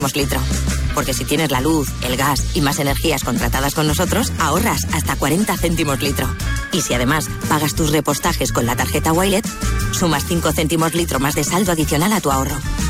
litro. Porque si tienes la luz, el gas y más energías contratadas con nosotros, ahorras hasta 40 céntimos litro. Y si además pagas tus repostajes con la tarjeta Wilet, sumas 5 céntimos litro más de saldo adicional a tu ahorro.